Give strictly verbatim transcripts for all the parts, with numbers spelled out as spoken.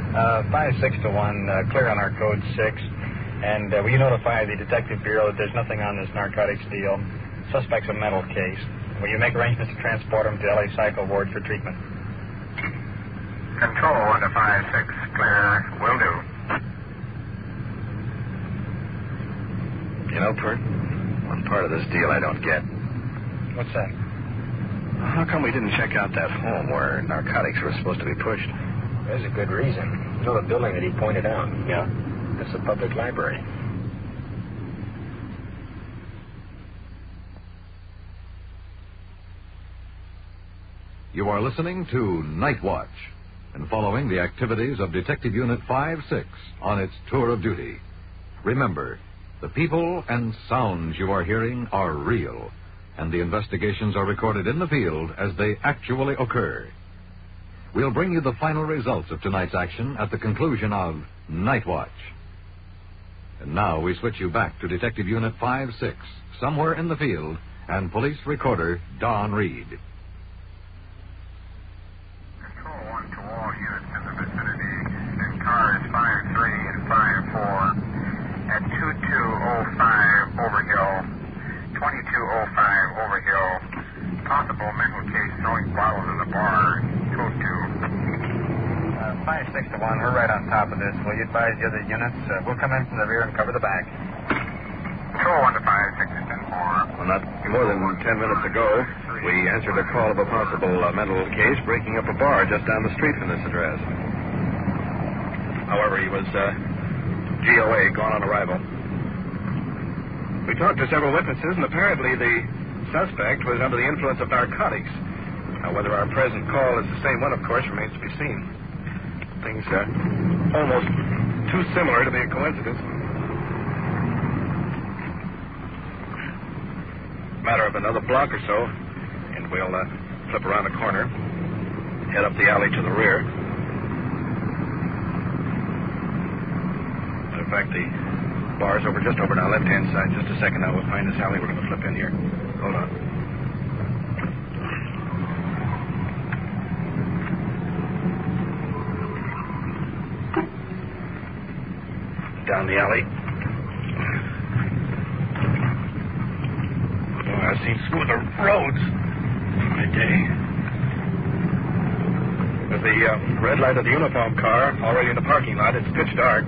Uh, five, six to one, uh, clear on our code six. And uh, will you notify the Detective Bureau that there's nothing on this narcotics deal? Suspect's a mental case. Will you make arrangements to transport him to L A Psycho Ward for treatment? Control one to five, six, clear. Will do. You know, Pert, one part of this deal I don't get. What's that? How come we didn't check out that home where narcotics were supposed to be pushed? There's a good reason. You know the building that he pointed out? Yeah? It's the public library. You are listening to Night Watch and following the activities of Detective Unit five six on its tour of duty. Remember, the people and sounds you are hearing are real, and the investigations are recorded in the field as they actually occur. We'll bring you the final results of tonight's action at the conclusion of Night Watch. And now we switch you back to Detective Unit five six, somewhere in the field, and police recorder Don Reed. Control one to all units in the vicinity. In cars five three and five four at two two oh five Overhill, twenty-two oh five Overhill. Possible mental case throwing bottles in the bar. Code two. Uh, five, six to one, we're right on top of this. Will you advise the other units? Uh, we'll come in from the rear and cover the back. Control one to five, six to ten four. Well, not more than ten minutes ago, we answered a call of a possible uh, mental case breaking up a bar just down the street from this address. However, he was uh, G O A, gone on arrival. We talked to several witnesses, and apparently the suspect was under the influence of narcotics. Now, whether our present call is the same one, of course, remains to be seen. Things are almost too similar to be a coincidence. Matter of another block or so, and we'll uh, flip around the corner, head up the alley to the rear. Matter of fact, the bar's over just over on our left-hand side. Just a second now, we'll find this alley. We're going to flip in here. Hold on. Down the alley. Oh, I've seen smoother roads in my day. With the uh, red light of the uniform car already in the parking lot, it's pitch dark.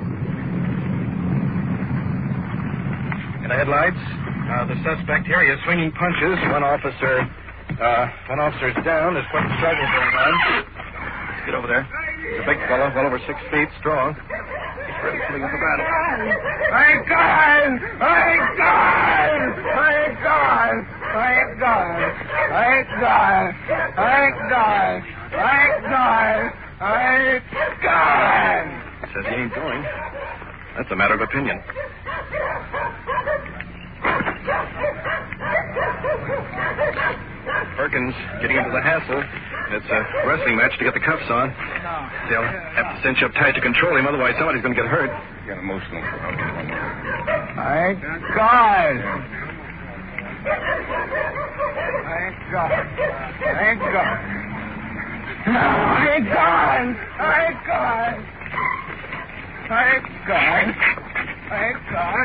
In the headlights, uh, the suspect here, he is swinging punches. One officer, uh, one officer's down. There's quite a struggle going on. Let's get over there. He's a big fellow, well over six feet, strong. Ready to putting up a battle. My God! My God! My God! My God! My God! My God! My God! My God! Says he ain't going. That's a matter of opinion. Perkins getting into the hassle. It's a wrestling match to get the cuffs on. They'll have to cinch up tight to control him, otherwise somebody's going to get hurt. Get emotional. My God! My God! My God! My God! My God! My God! My God!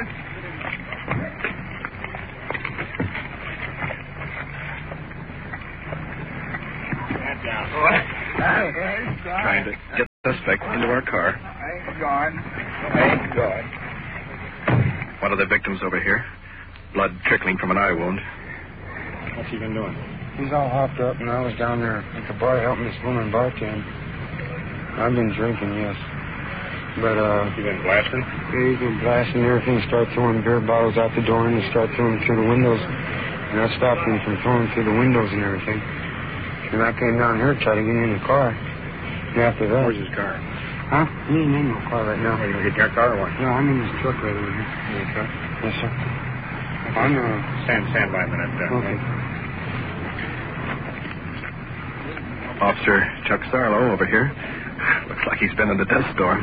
What? Trying to get the suspect into our car. Thank God. Thank God. One of the victims over here. Blood trickling from an eye wound. What's he been doing? He's all hopped up, and I was down there at the bar helping this woman bartend. I've been drinking, yes. But, uh... You been blasting? Yeah, he's been blasting everything. Start throwing beer bottles out the door, and he start throwing them through the windows. And I stopped him from throwing through the windows and everything. And I came down here, tried to get in the car. And after that... Where's his car? Huh? He ain't in no car right now. Are you going to get your car or what? No, I'm in this truck right over here. In your truck? Yes, sir. I'm, uh... Stand, stand by a minute. Uh, Okay. Officer Chuck Sarlo over here. Looks like he's been in the death store.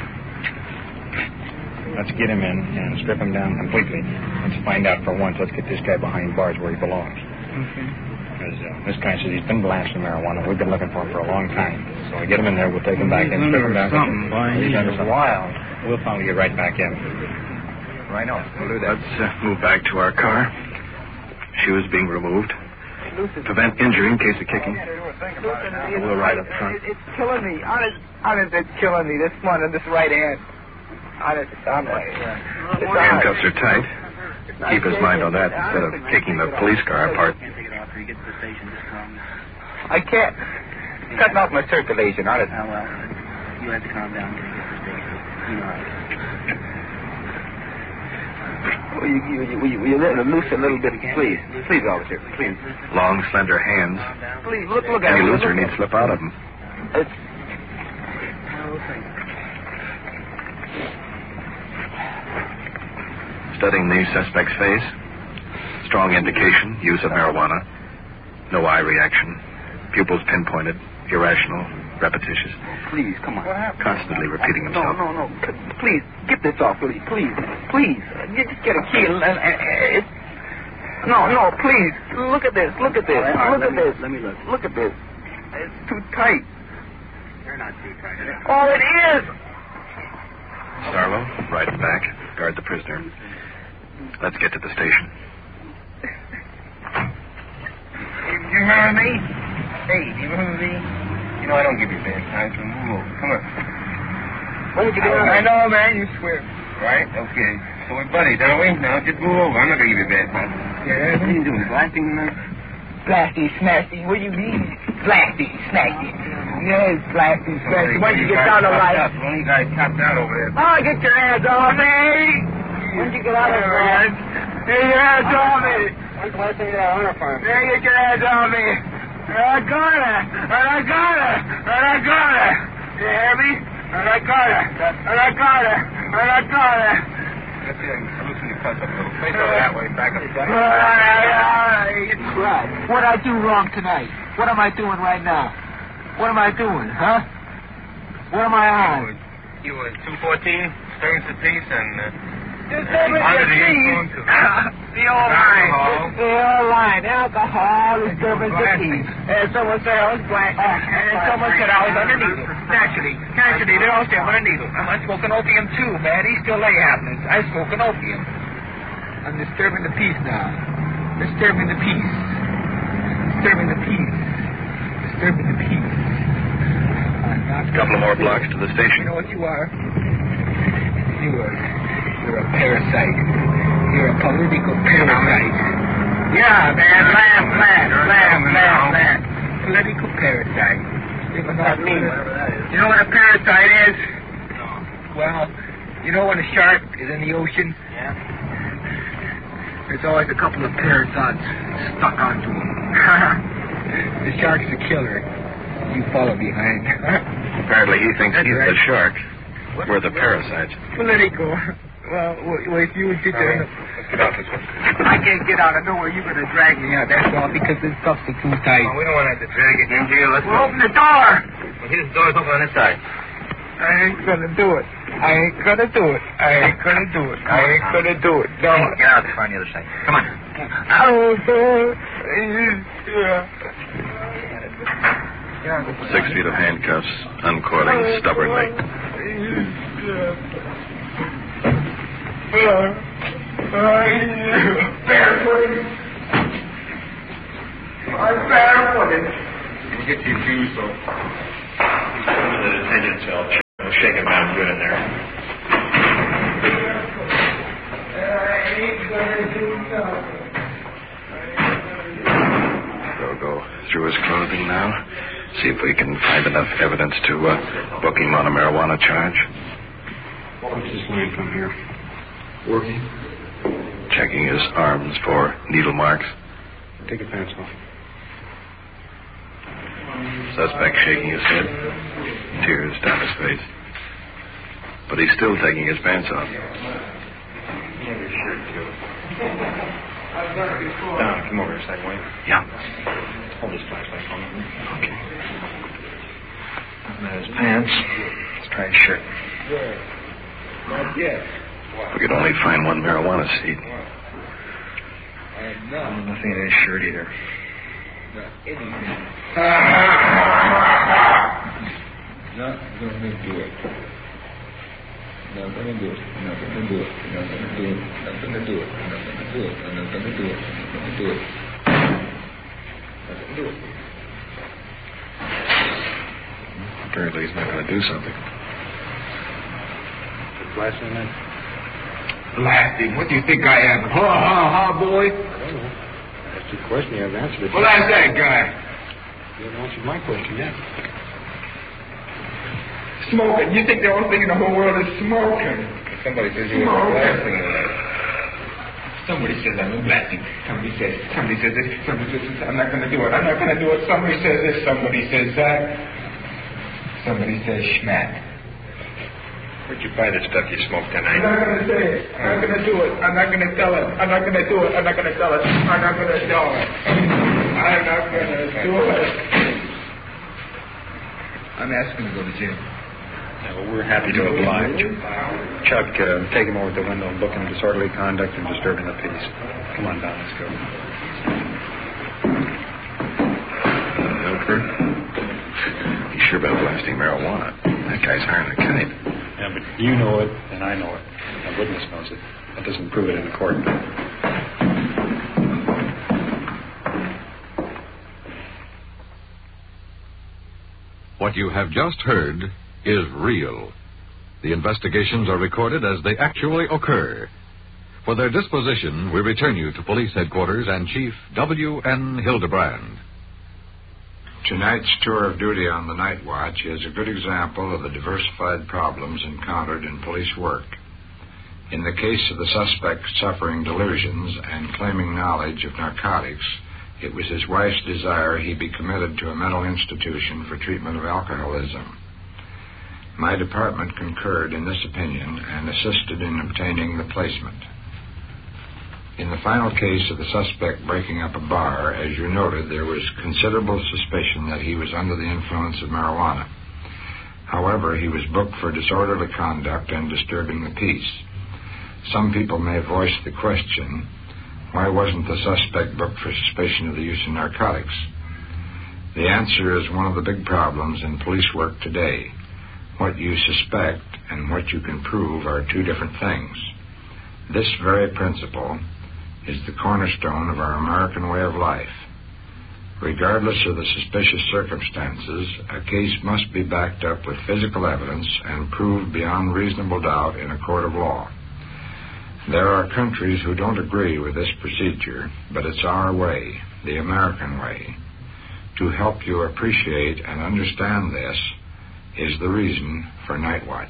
Let's get him in and strip him down completely. Let's find out for once. Let's get this guy behind bars where he belongs. Okay. because uh, this guy says he's been blasting marijuana. We've been looking for him for a long time. So we get him in there, we'll take him back in, strip him down. Something, boy. He's under some wild. We'll finally get right back in. Right on. We'll do that. Let's uh, move back to our car. Shoes being removed. Prevent injury in case of kicking. We'll ride up front. It's killing me. Honest, honest, it's killing me. This one on this right hand. Honest, it's on my... It's on. Handcuffs are tight. Keep his mind on that instead of kicking the police car apart. I can't. It's cutting off my circulation, honest. Oh, well, you have to calm down until you get to the station. You know, Will you, will you, will you, will you let him loose a little bit, please? Please, officer, please. Long, slender hands. Please, look, look at Any him. looser Look needs at to slip out of them. It's... Studying the suspect's face. Strong indication, use of marijuana. No eye reaction. Pupils pinpointed. Irrational. Repetitious. Please, come on. Constantly repeating No, himself. no, no. P- Please, get this off, will you? Please, please. You just get a key and... and, and it's... No, no, please. Look at this. Look at this. All right, all right, look let at me- this. let me look. Look at this. It's too tight. You're not too tight. Oh, it is. Starlow, right and back. Guard the prisoner. Let's get to the station. You remember me? Hey, do you remember me? You know I don't give you bad times. So move over. Come on. What would you do? I know, man. You swear. Right? Okay. So we're buddies, aren't we? Now just move over. I'm not gonna give you bad times. Yeah. What are you doing? Blasting tonight? Blasty, snasty. What do you mean? Blasty, snasty. Yes, blasty, snasty. Once you get out of life. One of you guys tapped out over there. Oh, get your hands off me! Once you get out of life. Get your hands off me! Why say that honor farm? There, get your hands off me! I got it! I got it! I got it! You hear me? I got it! I got it! I got it! That's it. Loosen your punch up a little. Face over that way. Back up. What I do wrong tonight? What am I doing right now? What am I doing, huh? What am I on? You were two fourteen, disturbance of peace, and... Uh, Disturbance under of the peace. influence of... The old line. Alcohol. The old line. Alcohol, disturbance of peace. And someone said I was black. And someone said I was on a needle. Naturally. Naturally, they all say I'm on a needle. I'm smoking opium too, man. He's still lay happening. I'm smoking opium. I'm disturbing the peace now. Disturbing the peace. Disturbing the peace. Disturbing the peace. A couple of more blocks to the You station. know what you are? You are. You're a parasite. You're a political parasite. Yeah, man. Laugh, laugh, laugh, laugh, laugh. Political parasite. You know what I mean? You know what a parasite is? No. Well, you know when a shark is in the ocean? Yeah? There's always a couple of parasites stuck onto him. The shark's a killer. You follow behind. Apparently he thinks That's he's right. the shark. We're the parasites. Political. Well, well, if you would sit there... Let's get out this way. I can't get out. I know where you're going to drag me out. That's all because this stuff's too tight. Well, we don't want to have to drag it in here. Let's Well, open the door. Well, here's the door's open on this side. I ain't going to do it. I ain't going to do it. I ain't going to do it. I ain't going to do it. No. Get out there on the other side. Come on. I don't do it. Yeah. Six feet of handcuffs, uncoiling stubbornly. Barefooted. I'm barefooted. We'll get you shoes, so... He's in the detention cell. We'll shake him out good in there. I ain't gonna do nothing. We'll go through his clothing now. See if we can find enough evidence to uh, book him on a marijuana charge. What's this line from here? Working? Checking his arms for needle marks. Take your pants off. Suspect shaking his head. Tears down his face. But he's still taking his pants off. Don, come over here a second, will you? Yeah. Hold this flashlight for me. Okay. There's his pants. Let's try his shirt. Not yet. We could only find one marijuana seed. Nothing in his shirt either. Not anything. Not gonna do it. Not gonna do it. Not gonna do it. Not gonna do it. Not gonna do it. Not gonna do it. I'm not gonna do it. Not gonna do it. Not gonna do it. Apparently he's not going to do something. Blasting him? Blasting? What do you think I am? Ha ha ha, boy? I don't know. That's your question. You haven't answered it. Well, that's that guy. You haven't answered my question yet. Smoking. You think the only thing in the whole world is smoking? Somebody says you were blasting. Somebody says I'm a blasting. Somebody says, somebody says this. Somebody says this. I'm not going to do it. I'm not going to do it. Somebody says this. Somebody says that. Somebody says schmack. Where'd you buy the stuff you smoked tonight? I'm not going to say it. I'm not going to do it. I'm not going to tell it. I'm not going to do it. I'm not going to tell it. I'm not going to tell it. I'm not going to do it. I'm asking to go to jail. Yeah, well, we're happy to oblige. Chuck, uh, take him over to the window and book him disorderly conduct and disturbing the peace. Come on down, let's go. Milford? He's sure about blasting marijuana. That guy's hiring a kite. Yeah, but you know it, and I know it. A witness knows it. That doesn't prove it in the court. What you have just heard is real. The investigations are recorded as they actually occur. For their disposition, we return you to Police Headquarters and Chief W N Hildebrand. Tonight's tour of duty on the night watch is a good example of the diversified problems encountered in police work. In the case of the suspect suffering delusions and claiming knowledge of narcotics, it was his wife's desire he be committed to a mental institution for treatment of alcoholism. My department concurred in this opinion and assisted in obtaining the placement. In the final case of the suspect breaking up a bar, as you noted, there was considerable suspicion that he was under the influence of marijuana. However, he was booked for disorderly conduct and disturbing the peace. Some people may voice the question, why wasn't the suspect booked for suspicion of the use of narcotics? The answer is one of the big problems in police work today. What you suspect and what you can prove are two different things. This very principle is the cornerstone of our American way of life. Regardless of the suspicious circumstances, a case must be backed up with physical evidence and proved beyond reasonable doubt in a court of law. There are countries who don't agree with this procedure, but it's our way, the American way. To help you appreciate and understand this is the reason for Night Watch.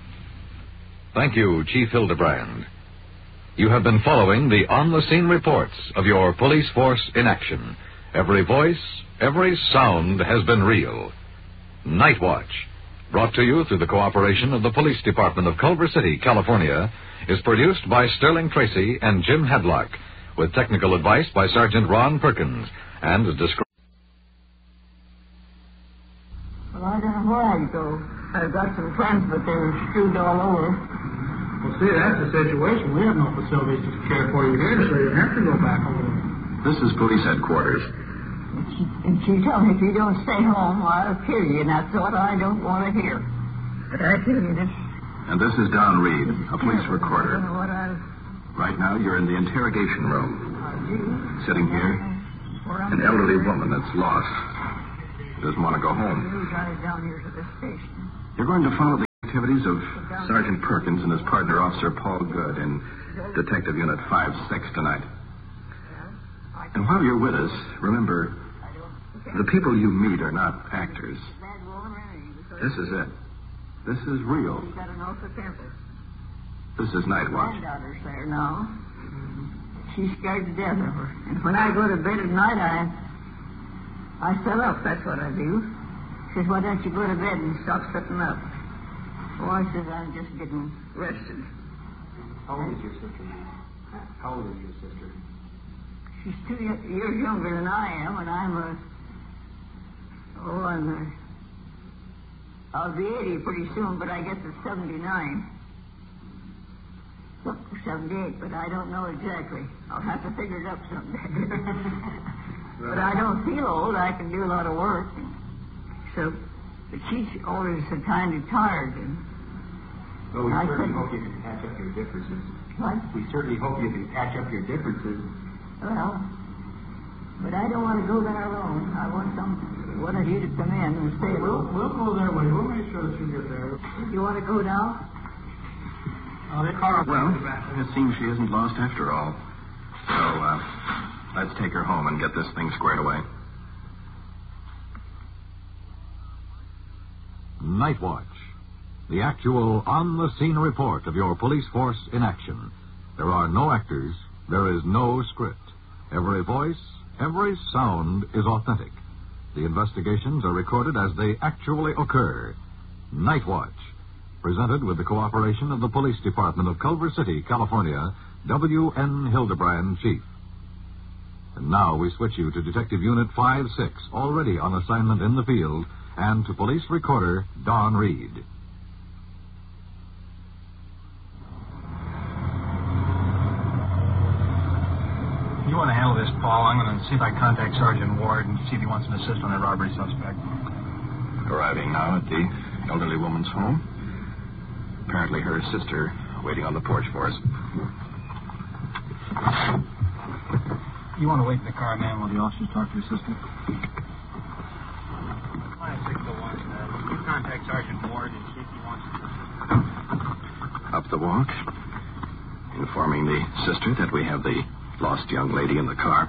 Thank you, Chief Hildebrand. You have been following the on-the-scene reports of your police force in action. Every voice, every sound has been real. Night Watch, brought to you through the cooperation of the Police Department of Culver City, California, is produced by Sterling Tracy and Jim Hadlock, with technical advice by Sergeant Ron Perkins, and described. Well, I don't know where I'd go. I've got some friends, but they're screwed all over. Well, see, that's the situation. We have no facilities to care for you here, so you have to go back over there. This is police headquarters. And she, and she told me if you don't stay home, I'll kill you, and that's what I don't want to hear. But I tell you this. And this is Don Reed, a police recorder. I don't know what I'll... Right now, you're in the interrogation room. I'll do. Sitting here, an elderly woman that's lost. Doesn't want to go home. You drive down here to the station. You're going to follow the activities of Sergeant Perkins and his partner, Officer Paul Good, in Detective Unit five six tonight. And while you're with us, remember, the people you meet are not actors. This is it. This is real. You got an awful temper. This is Night Watch. My daughter's there now. She's scared to death of her. And when I go to bed at night, I I sit up. That's what I do. She says, why don't you go to bed and stop sitting up? Oh, I says, I'm just getting rested. How old is your sister? How old is your sister? She's two years younger than I am, and I'm a... Oh, I'm a... I'll be eighty pretty soon, but I guess it's seventy-nine. Look, seventy-eight, but I don't know exactly. I'll have to figure it up someday. But I don't feel old. I can do a lot of work. So, but she's always so kind of tired. And well, we I certainly couldn't- hope you can patch up your differences. What? We certainly hope you can patch up your differences. Well, but I don't want to go there alone. I want some one of you to come in and stay. We'll, we'll go there with you. We'll make sure that you get there. You want to go now? Uh, the car Well, it seems she isn't lost after all. So, uh, let's take her home and get this thing squared away. Night Watch, the actual on-the-scene report of your police force in action. There are no actors. There is no script. Every voice, every sound is authentic. The investigations are recorded as they actually occur. Night Watch, presented with the cooperation of the Police Department of Culver City, California, W N Hildebrand, Chief. And now we switch you to Detective Unit five six, already on assignment in the field, and to Police Recorder Don Reed. You want to handle this, Paul? I'm going to see if I contact Sergeant Ward and see if he wants an assist on that robbery suspect. Arriving now at the elderly woman's home. Apparently her sister waiting on the porch for us. You want to wait in the car, man, while the officers talk to your sister? five six oh one, uh, you contact Sergeant Ward and see if he wants an assist. Up the walk, informing the sister that we have the lost young lady in the car.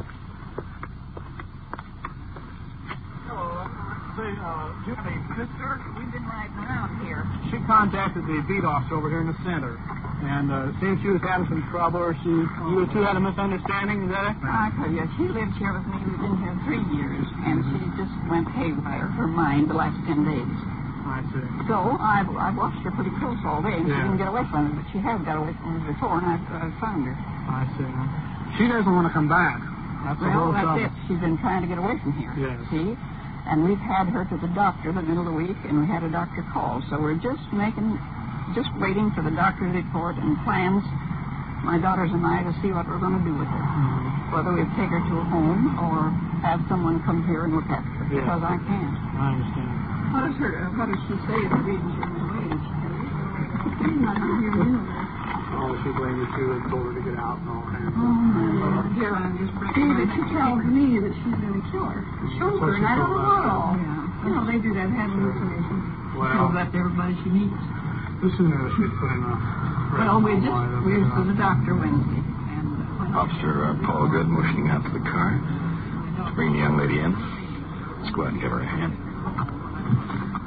Hello. Say, uh, do you have a sister? We've been riding around here. She contacted the beat officer over here in the center. And uh, seems she was having some trouble, or she, you two had a misunderstanding, is that it? I tell you, she lived here with me. We've been here three years, and she just went haywire, her mind, the last ten days. I see. So I've, I've watched her pretty close all day, and she Yeah. didn't get away from me, but she has got away from me before, and I've, I've found her. I see. She doesn't want to come back. That's the Well, whole that's trouble. it. She's been trying to get away from here. Yes. See? And we've had her to the doctor the middle of the week, and we had a doctor call. So we're just making, just waiting for the doctor's report and plans, my daughters and I, to see what we're going to do with her. Mm-hmm. Whether we take her to a home or have someone come here and look at her, Yeah. because I can't. I understand. What does her? What does she say? The reason she's been waiting. She's not here to do that. Oh, she blamed you too and told her to get out and all that. Oh, my Lord. Here, I'm just breaking my she tells me that she's going to kill her. Show her, and I don't know what all. Yeah. You know, they do that, have hallucination. Well- Tells that to everybody she meets. The sooner she'd put in a... Well, we just, we were to the doctor Wednesday. And, uh, Officer uh, Paul Good motioning out to the car to bring the young lady in. Let's go ahead and give her a hand.